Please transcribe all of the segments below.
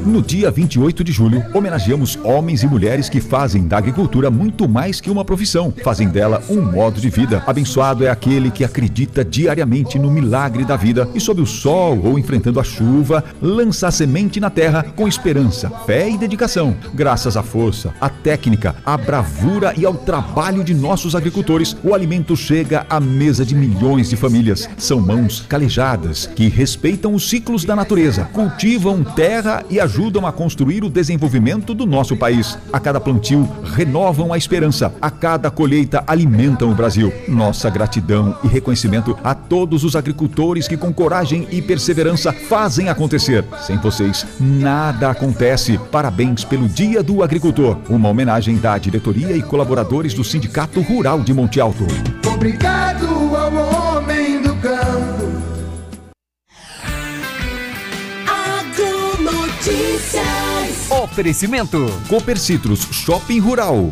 No dia 28 de julho, homenageamos homens e mulheres que fazem da agricultura muito mais que uma profissão. Fazem dela um modo de vida. Abençoado é aquele que acredita diariamente no milagre da vida e sob o sol ou enfrentando a chuva, lança a semente na terra com esperança, fé e dedicação. Graças à força, à técnica, à bravura e ao trabalho de nossos agricultores, o alimento chega à mesa de milhões de famílias. São mãos calejadas que respeitam os ciclos da natureza, cultivam terra e ajudam a construir o desenvolvimento do nosso país. A cada plantio, renovam a esperança. A cada colheita, alimentam o Brasil. Nossa gratidão e reconhecimento a todos os agricultores que com coragem e perseverança fazem acontecer. Sem vocês, nada acontece. Parabéns pelo Dia do Agricultor. Uma homenagem da diretoria e colaboradores do Sindicato Rural de Monte Alto. Obrigado ao homem do campo. Agronotícias. Oferecimento Cooper Citrus Shopping Rural.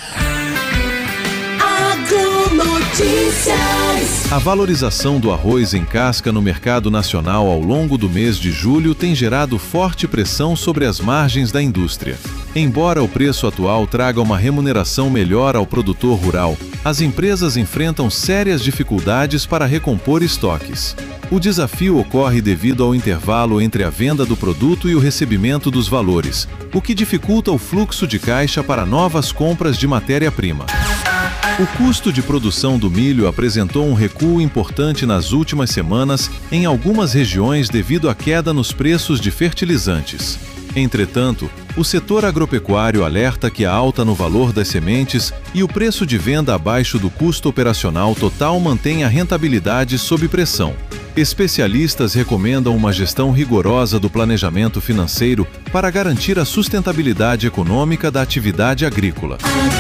Agronotícias. A valorização do arroz em casca no mercado nacional ao longo do mês de julho tem gerado forte pressão sobre as margens da indústria. Embora o preço atual traga uma remuneração melhor ao produtor rural, as empresas enfrentam sérias dificuldades para recompor estoques. O desafio ocorre devido ao intervalo entre a venda do produto e o recebimento dos valores, o que dificulta o fluxo de caixa para novas compras de matéria-prima. O custo de produção do milho apresentou um recuo importante nas últimas semanas em algumas regiões devido à queda nos preços de fertilizantes. Entretanto, o setor agropecuário alerta que a alta no valor das sementes e o preço de venda abaixo do custo operacional total mantém a rentabilidade sob pressão. Especialistas recomendam uma gestão rigorosa do planejamento financeiro para garantir a sustentabilidade econômica da atividade agrícola.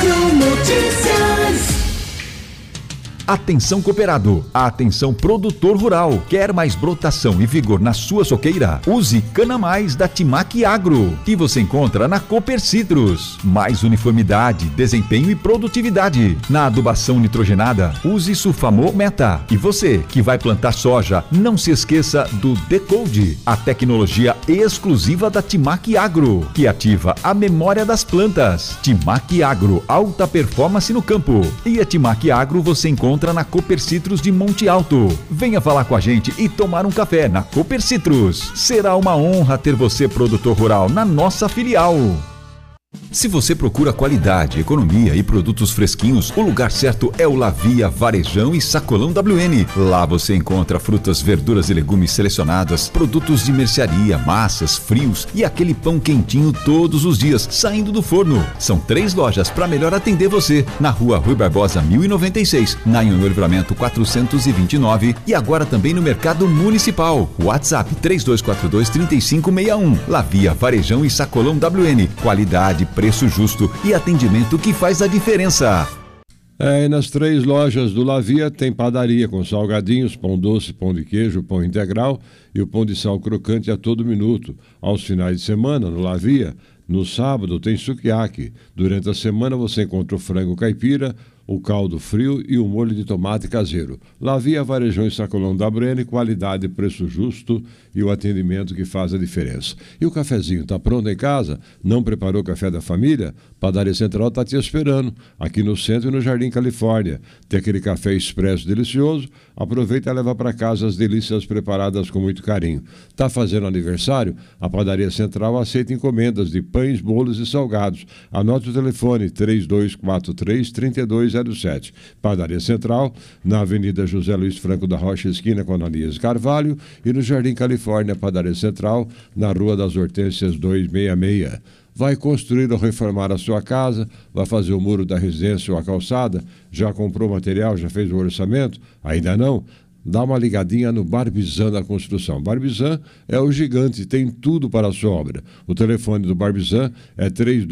Atenção cooperado, atenção produtor rural. Quer mais brotação e vigor na sua soqueira? Use Cana Mais da Timac Agro, que você encontra na Cooper Citrus. Mais uniformidade, desempenho e produtividade. Na adubação nitrogenada, use Sulfamol Meta. E você que vai plantar soja, não se esqueça do Decode, a tecnologia exclusiva da Timac Agro, que ativa a memória das plantas. Timac Agro, alta performance no campo. E a Timac Agro você encontra na Cooper Citrus de Monte Alto. Venha falar com a gente e tomar um café na Cooper Citrus. Será uma honra ter você, produtor rural, na nossa filial. Se você procura qualidade, economia e produtos fresquinhos, o lugar certo é o Lavia Varejão e Sacolão WN. Lá você encontra frutas, verduras e legumes selecionadas, produtos de mercearia, massas, frios e aquele pão quentinho todos os dias, saindo do forno. São 3 lojas para melhor atender você. Na Rua Rui Barbosa 1096, na Anhonho Livramento 429 e agora também no Mercado Municipal. WhatsApp 3242-3561. Lavia Varejão e Sacolão WN. Qualidade, preço justo e atendimento que faz a diferença. E nas 3 lojas do Lavia tem padaria com salgadinhos, pão doce, pão de queijo, pão integral e o pão de sal crocante a todo minuto. Aos finais de semana, no Lavia, no sábado tem sukiyaki. Durante a semana você encontra o frango caipira, o caldo frio e o molho de tomate caseiro. Lavia Varejão e Sacolão WN, qualidade, preço justo e o atendimento que faz a diferença. E o cafezinho, tá pronto em casa? Não preparou o café da família? Padaria Central está te esperando, aqui no centro e no Jardim Califórnia. Tem aquele café expresso delicioso, aproveita e leva para casa as delícias preparadas com muito carinho. Tá fazendo aniversário? A Padaria Central aceita encomendas de pães, bolos e salgados. Anote o telefone 3243-3207. Padaria Central, na Avenida José Luiz Franco da Rocha, esquina com Ananias Carvalho, e no Jardim Califórnia, Padaria Central, na Rua das Hortênsias 266. Vai construir ou reformar a sua casa? Vai fazer o muro da residência ou a calçada? Já comprou material? Já fez o orçamento? Ainda não? Dá uma ligadinha no Barbizan da Construção. Barbizan é o gigante, tem tudo para a sua obra. O telefone do Barbizan é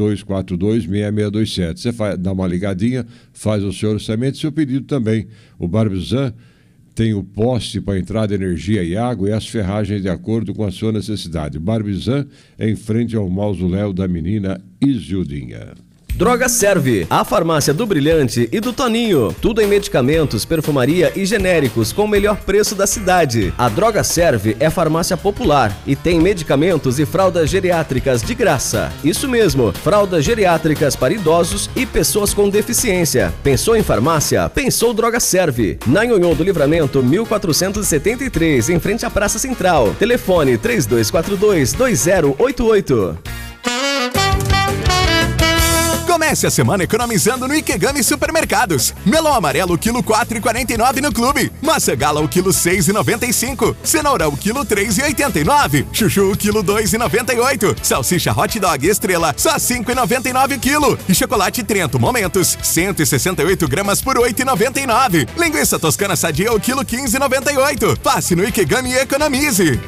3242-6627. Você dá uma ligadinha, faz o seu orçamento e seu pedido também. O Barbizan tem o poste para entrada de energia e água e as ferragens de acordo com a sua necessidade. Barbizan é em frente ao mausoléu da menina Isildinha. Droga Serve, a farmácia do Brilhante e do Toninho. Tudo em medicamentos, perfumaria e genéricos com o melhor preço da cidade. A Droga Serve é farmácia popular e tem medicamentos e fraldas geriátricas de graça. Isso mesmo, fraldas geriátricas para idosos e pessoas com deficiência. Pensou em farmácia? Pensou Droga Serve. Na Nhonhô do Livramento, 1473, em frente à Praça Central. Telefone 3242-2088. Comece a semana economizando no Ikegami Supermercados. Melão amarelo, quilo 4,49 no clube. Maçã gala, o quilo 6,95. Cenoura, o quilo 3,89. Chuchu, o quilo 2,98. Salsicha hot dog estrela, só 5,99 o quilo. E chocolate Trento Momentos, 168 gramas por 8,99. Linguiça toscana sadia, o quilo 15,98. Passe no Ikegami e economize.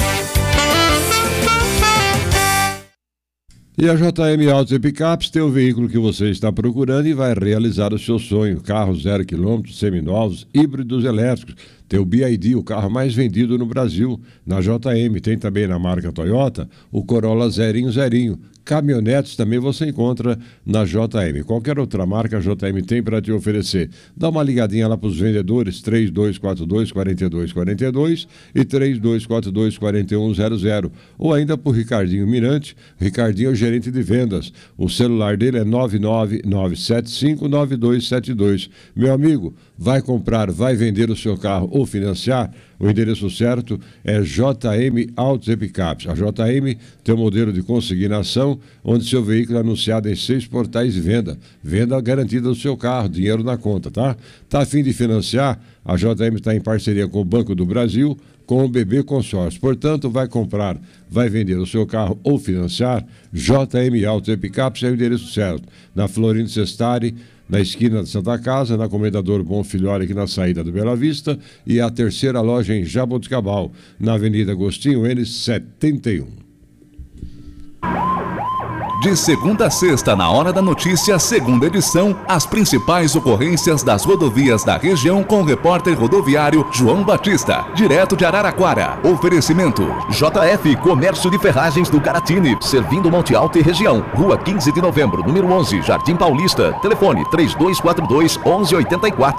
E a JM Autos e Picapes tem o veículo que você está procurando e vai realizar o seu sonho. Carros 0 km, seminovos, híbridos elétricos. Tem o BYD, o carro mais vendido no Brasil. Na JM tem também na marca Toyota o Corolla zerinho. Caminhonetes também você encontra na JM. Qualquer outra marca a JM tem para te oferecer. Dá uma ligadinha lá para os vendedores, 3242-4242 e 3242-4100. Ou ainda para o Ricardinho Mirante. Ricardinho é o gerente de vendas. O celular dele é 999759272. Meu amigo, vai comprar, vai vender o seu carro ou financiar? O endereço certo é JM Autos e Picapes. A JM tem um modelo de consignação, onde seu veículo é anunciado em 6 portais de venda. Venda garantida do seu carro, dinheiro na conta, tá? Tá a fim de financiar? A JM está em parceria com o Banco do Brasil, com o BB Consórcio. Portanto, vai comprar, vai vender o seu carro ou financiar? JM Autos e Picapes é o endereço certo. Na Florindo Sestari, na esquina da Santa Casa, na Comendador Bom Filhole, aqui na saída do Bela Vista, e a terceira loja em Jaboticabal, na Avenida Agostinho N 71. De segunda a sexta, na Hora da Notícia, segunda edição, as principais ocorrências das rodovias da região com o repórter rodoviário João Batista, direto de Araraquara. Oferecimento: JF Comércio de Ferragens do Caratini, servindo Monte Alto e região. Rua 15 de Novembro, número 11, Jardim Paulista. Telefone 3242-1184.